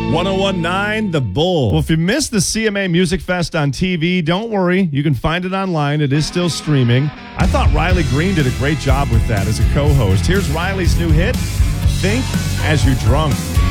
1019 The Bull. Well, if you missed the CMA Music Fest on TV, don't worry. You can find it online. It is still streaming. I thought Riley Green did a great job with that as a co-host. Here's Riley's new hit, Think As You're Drunk.